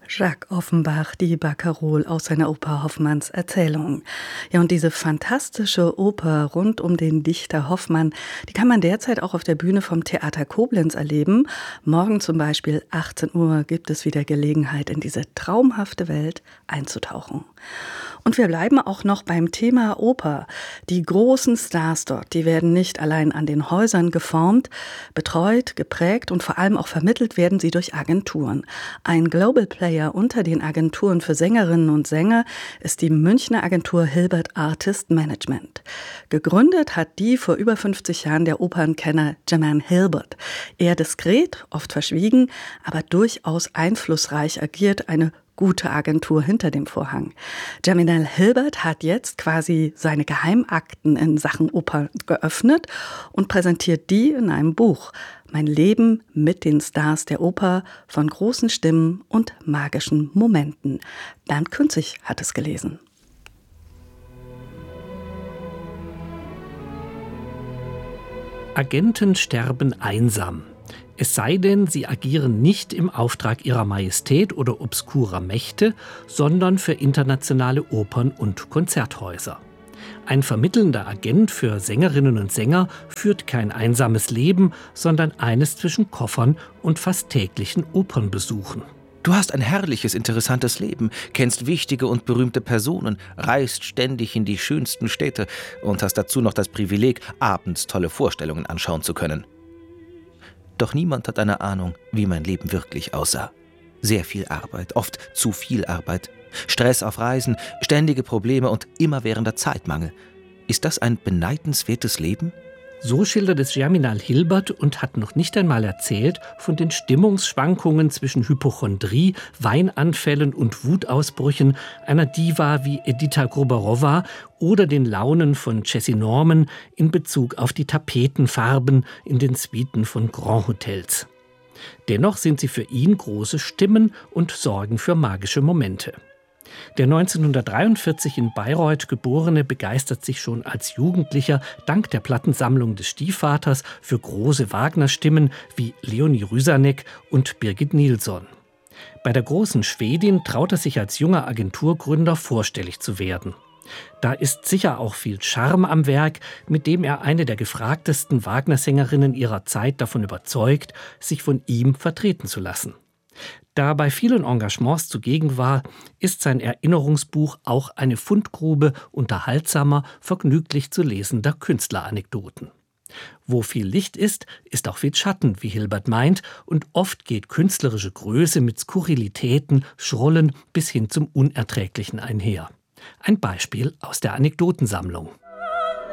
Jacques Offenbach, die Barcarolle aus seiner Oper Hoffmanns Erzählung. Ja, und diese fantastische Oper rund um den Dichter Hoffmann, die kann man derzeit auch auf der Bühne vom Theater Koblenz erleben. Morgen zum Beispiel 18 Uhr gibt es wieder Gelegenheit, in diese traumhafte Welt einzutauchen. Und wir bleiben auch noch beim Thema Oper. Die großen Stars dort, die werden nicht allein an den Häusern geformt, betreut, geprägt und vor allem auch vermittelt werden sie durch Agenturen. Ein Global Player unter den Agenturen für Sängerinnen und Sänger ist die Münchner Agentur Hilbert Artist Management. Gegründet hat die vor über 50 Jahren der Opernkenner Jamin Hilbert. Eher diskret, oft verschwiegen, aber durchaus einflussreich agiert eine gute Agentur hinter dem Vorhang. Jamin Hilbert hat jetzt quasi seine Geheimakten in Sachen Oper geöffnet und präsentiert die in einem Buch. Mein Leben mit den Stars der Oper, von großen Stimmen und magischen Momenten. Bernd Künzig hat es gelesen. Agenten sterben einsam. Es sei denn, sie agieren nicht im Auftrag ihrer Majestät oder obskurer Mächte, sondern für internationale Opern- und Konzerthäuser. Ein vermittelnder Agent für Sängerinnen und Sänger führt kein einsames Leben, sondern eines zwischen Koffern und fast täglichen Opernbesuchen. Du hast ein herrliches, interessantes Leben, kennst wichtige und berühmte Personen, reist ständig in die schönsten Städte und hast dazu noch das Privileg, abends tolle Vorstellungen anschauen zu können. Doch niemand hat eine Ahnung, wie mein Leben wirklich aussah. Sehr viel Arbeit, oft zu viel Arbeit. Stress auf Reisen, ständige Probleme und immerwährender Zeitmangel. Ist das ein beneidenswertes Leben? So schildert es Jamin Hilbert und hat noch nicht einmal erzählt von den Stimmungsschwankungen zwischen Hypochondrie, Weinanfällen und Wutausbrüchen einer Diva wie Edita Gruberowa oder den Launen von Jessye Norman in Bezug auf die Tapetenfarben in den Suiten von Grand Hotels. Dennoch sind sie für ihn große Stimmen und sorgen für magische Momente. Der 1943 in Bayreuth geborene begeistert sich schon als Jugendlicher dank der Plattensammlung des Stiefvaters für große Wagner-Stimmen wie Leonie Rysanek und Birgit Nilsson. Bei der großen Schwedin traut er sich als junger Agenturgründer vorstellig zu werden. Da ist sicher auch viel Charme am Werk, mit dem er eine der gefragtesten Wagner-Sängerinnen ihrer Zeit davon überzeugt, sich von ihm vertreten zu lassen. Da bei vielen Engagements zugegen war, ist sein Erinnerungsbuch auch eine Fundgrube unterhaltsamer, vergnüglich zu lesender Künstleranekdoten. Wo viel Licht ist, ist auch viel Schatten, wie Hilbert meint, und oft geht künstlerische Größe mit Skurrilitäten, Schrullen bis hin zum Unerträglichen einher. Ein Beispiel aus der Anekdotensammlung.